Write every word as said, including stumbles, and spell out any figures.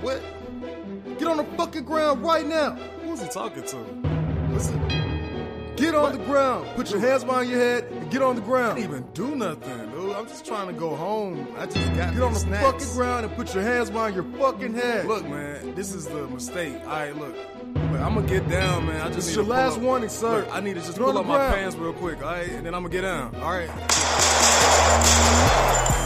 What? Get on the fucking ground right now. Who's he talking to? Listen. Get on what? the ground. Put your hands behind your head and get on the ground. I didn't even do nothing, dude. I'm just trying to go home. I just got Get on the snacks. fucking ground and put your hands behind your fucking head. Look, man, this is the mistake. All right, look. look I'm going to get down, man. I just this need is your to last up. warning, sir. Look, I need to just get pull up my pants real quick, all right? And then I'm going to get down, all right?